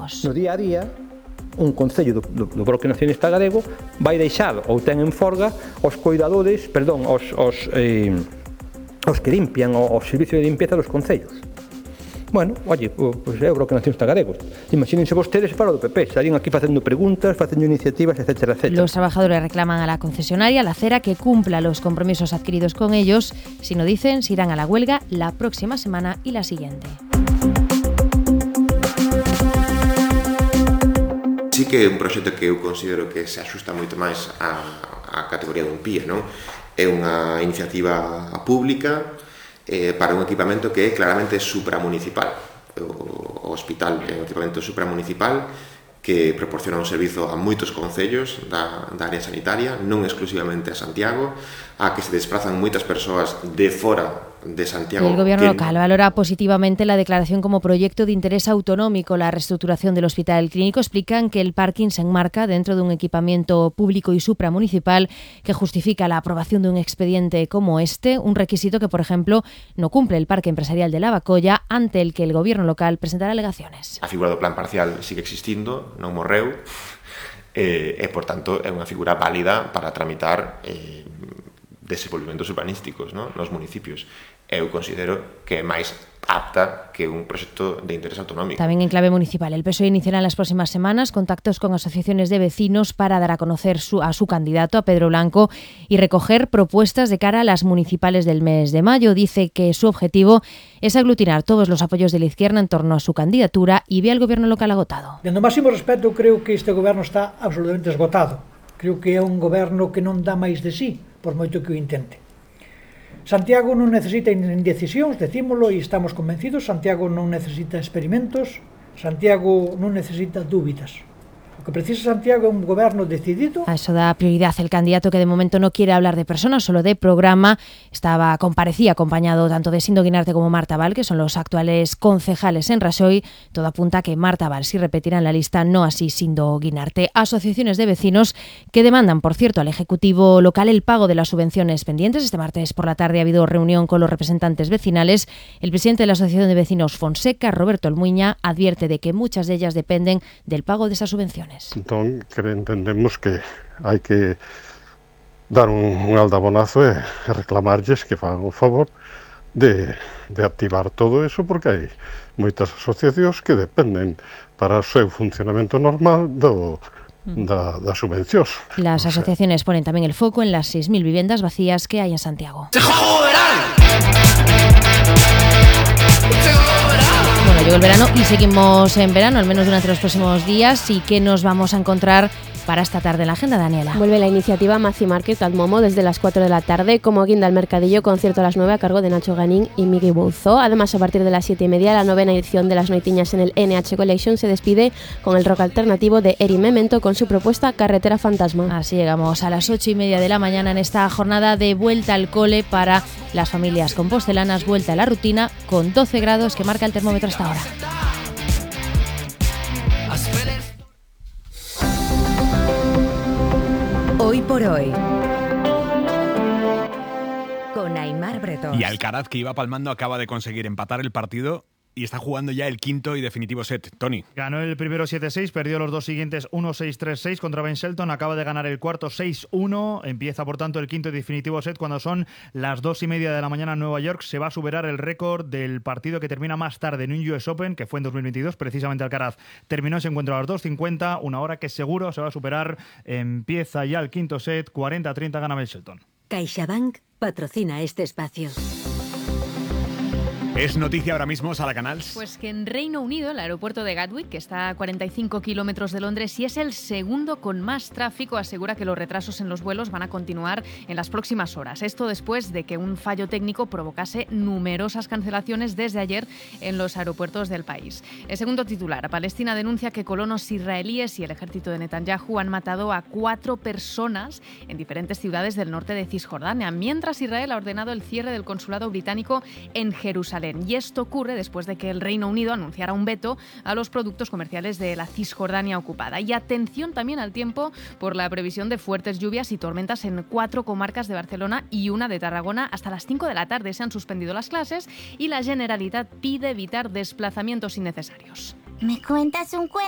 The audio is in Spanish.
clínicos. No día a día, un concello do Bloque Nacionalista Galego vai deixar ou ten en folga os cuidadores, os que limpian o servicio de limpieza dos concellos. Bueno, oye, pois é o Bloque Nacionalista Galego. Imagínense vostedes para o do PP, estarían aquí facendo preguntas, facendo iniciativas, etcétera, etcétera. Los trabajadores reclaman a la concesionaria, la Acera, que cumpla los compromisos adquiridos con ellos. Si no dicen, se irán a la huelga la próxima semana y la siguiente. Sí que é un proxecto que eu considero que se axusta moito máis á categoría dun PIE, non? É unha iniciativa pública para un equipamento que é claramente supramunicipal. O hospital é un equipamento supramunicipal que proporciona un servizo a moitos concellos da área sanitaria, non exclusivamente a Santiago, a que se desplazan moitas persoas de fora de Santiago. El gobierno local valora positivamente la declaración como proyecto de interés autonómico. La reestructuración del hospital clínico explican que el parking se enmarca dentro de un equipamiento público y supramunicipal que justifica la aprobación de un expediente como este, un requisito que, por ejemplo, no cumple el Parque Empresarial de Lavacolla, ante el que el gobierno local presentará alegaciones. A figura do plan parcial sigue existindo, non morreu, e, por tanto, é unha figura válida para tramitar desenvolvimentos urbanísticos, ¿no?, nos municipios. Eu considero que é máis apta que un proxecto de interés autonómico. También en clave municipal, el PSOE iniciará en las próximas semanas contactos con asociaciones de vecinos para dar a conocer a su candidato, a Pedro Blanco, y recoger propuestas de cara a las municipales del mes de mayo. Dice que su objetivo es aglutinar todos los apoyos de la izquierda en torno a su candidatura y ve al gobierno local agotado. Dando máximo respeto, creo que este goberno está absolutamente esgotado. Creo que é un goberno que non dá máis de sí, por moito que o intente. Santiago non necesita indecisións, decímolo e estamos convencidos. Santiago non necesita experimentos, Santiago non necesita dúbidas. O que precisa Santiago é un goberno decidido. A eso da prioridad el candidato, que de momento no quiere hablar de personas, solo de programa. Comparecía acompañado tanto de Sindo Guinarte como Marta Val, que son los actuales concejales en Raxoi. Todo apunta a que Marta Val sí repetirá en la lista, no así Sindo Guinarte. Asociaciones de vecinos que demandan, por cierto, al Ejecutivo local el pago de las subvenciones pendientes. Este martes por la tarde ha habido reunión con los representantes vecinales. El presidente de la Asociación de Vecinos Fonseca, Roberto Almuiña, advierte de que muchas de ellas dependen del pago de esas subvenciones. Entón, entendemos que hai que dar un aldabonazo e reclamarlles que fagan o favor de activar todo eso, porque hai moitas asociacións que dependen para o seu funcionamento normal das subvencións. Las asociaciones ponen también el foco en las 6.000 viviendas vacías que hay en Santiago. Bueno, llegó el verano y seguimos en verano, al menos durante los próximos días. ¿Y qué nos vamos a encontrar para esta tarde en la agenda, Daniela? Vuelve la iniciativa Maci Market al Momo desde las 4 de la tarde, como guinda al mercadillo, concierto a las 9 a cargo de Nacho Ganín y Miguel Bouzó. Además, a partir de las 7:30, la 9ª edición de las Noitiñas en el NH Collection se despide con el rock alternativo de Eri Memento con su propuesta Carretera Fantasma. Así llegamos a las 8:30 de la mañana en esta jornada de vuelta al cole para las familias compostelanas, vuelta a la rutina con 12 grados que marca el termómetro hasta ahora. Hoy por hoy, con Aimar Bretón. Y Alcaraz, que iba palmando, acaba de conseguir empatar el partido y está jugando ya el quinto y definitivo set. Tony. Ganó el primero 7-6, perdió los dos siguientes 1-6, 3-6 contra Ben Shelton, acaba de ganar el cuarto 6-1, empieza por tanto el quinto y definitivo set cuando son las 2:30 de la mañana en Nueva York. Se va a superar el récord del partido que termina más tarde en un US Open, que fue en 2022, precisamente Alcaraz terminó ese encuentro a las 2:50, una hora que seguro se va a superar. Empieza ya el quinto set, 40-30 gana Ben Shelton. CaixaBank patrocina este espacio. Es noticia ahora mismo, Sara Canals. Pues que en Reino Unido, el aeropuerto de Gatwick, que está a 45 kilómetros de Londres y es el segundo con más tráfico, asegura que los retrasos en los vuelos van a continuar en las próximas horas. Esto después de que un fallo técnico provocase numerosas cancelaciones desde ayer en los aeropuertos del país. El segundo titular, Palestina denuncia que colonos israelíes y el ejército de Netanyahu han matado a 4 personas en diferentes ciudades del norte de Cisjordania, mientras Israel ha ordenado el cierre del consulado británico en Jerusalén. Y esto ocurre después de que el Reino Unido anunciara un veto a los productos comerciales de la Cisjordania ocupada. Y atención también al tiempo por la previsión de fuertes lluvias y tormentas en 4 comarcas de Barcelona y una de Tarragona. Hasta las 5 de la tarde se han suspendido las clases y la Generalitat pide evitar desplazamientos innecesarios. ¿Me cuentas un cuento?